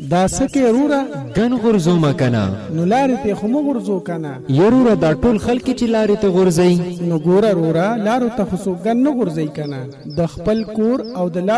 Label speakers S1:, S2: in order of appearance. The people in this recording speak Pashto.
S1: دا سکه رورا
S2: ګن غرزو مکنه
S1: نو لارې ته خو مو غرزو کنه
S2: یروره دا ټول خلک چې لارې ته غورځي
S1: نو ګوره رورا لارو ته خو ګن نه غرزي کنه د خپل کور او د